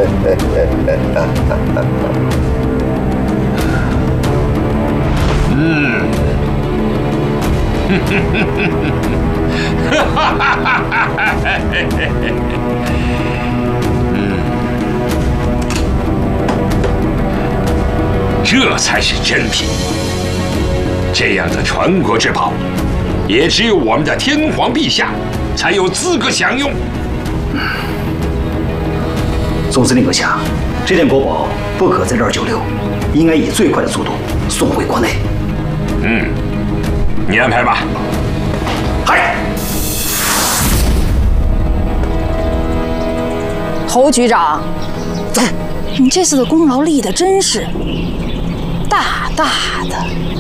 这才是真品。这样的传国之宝，也只有我们的天皇陛下才有资格享用。 总司令阁下，这件国宝不可在这儿久留，应该以最快的速度送回国内。 你安排吧。 嗨。 侯局长，在，你这次的功劳立得真是大大的。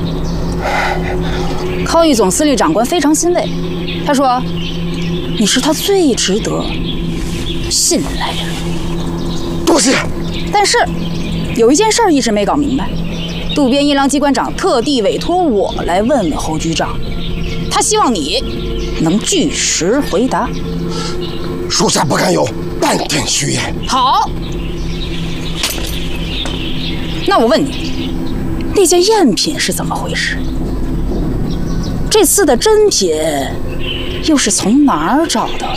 康裕总司令长官非常欣慰，他说你是他最值得信赖的人。 多谢。 但是有一件事儿一直没搞明白，渡边一郎机关长特地委托我来问问侯局长，他希望你能据实回答。 属下不敢有半点虚言。 好，那我问你，那件赝品是怎么回事？这次的真品又是从哪儿找到的？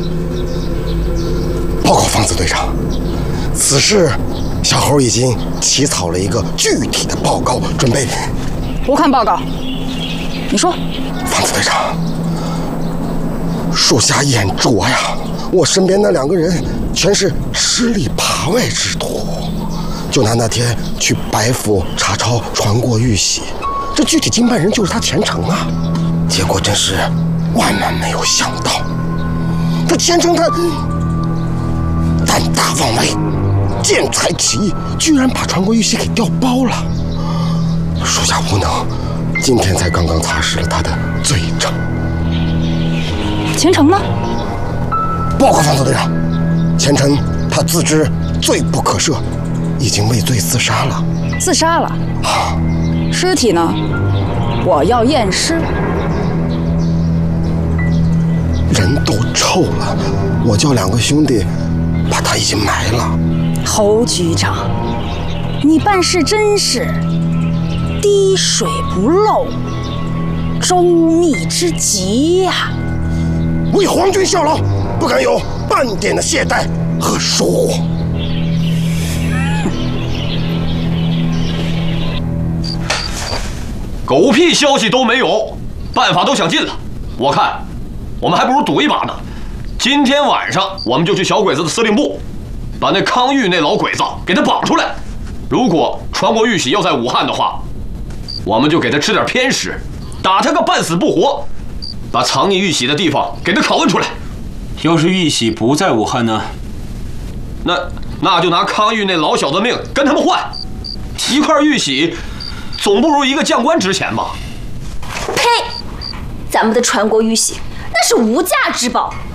报告方子队长，此事小猴已经起草了一个具体的报告，准备。 不看报告，你说。 方子队长，属下眼拙呀，我身边那2个人全是吃里扒外之徒。就拿那天去白府查抄传国玉玺，这具体经办人就是他钱程啊。结果真是万万没有想到，这钱程他胆大妄为，见财起意，居然把传国玉玺给调包了。属下无能，今天才刚刚查实了他的罪证。 钱程呢？ 报告方子队长，钱程他自知罪不可赦，已经畏罪自杀了。 自杀了？尸体呢？我要验尸。 人都臭了，我叫2个兄弟把他已经埋了。 侯局长，你办事真是滴水不漏，周密之极呀！ 为皇军效劳，不敢有半点的懈怠和疏忽。 狗屁消息都没有，办法都想尽了。我看我们还不如赌一把呢。今天晚上我们就去小鬼子的司令部，把那康裕那老鬼子给他绑出来。如果传国玉玺要在武汉的话，我们就给他吃点偏食，打他个半死不活，把藏匿玉玺的地方给他拷问出来。 要是玉玺不在武汉呢？ 那就拿康裕那老小子命跟他们换。一块玉玺总不如一个将官值钱吧？ 呸！咱们的传国玉玺那是无价之宝，